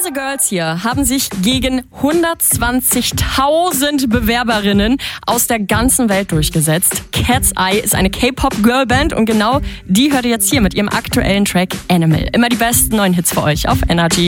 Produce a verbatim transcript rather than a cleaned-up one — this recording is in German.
Diese Girls hier haben sich gegen hundertzwanzigtausend Bewerberinnen aus der ganzen Welt durchgesetzt. Cat's Eye ist eine K-Pop-Girlband und genau die hört ihr jetzt hier mit ihrem aktuellen Track Animal. Immer die besten neuen Hits für euch auf Energy.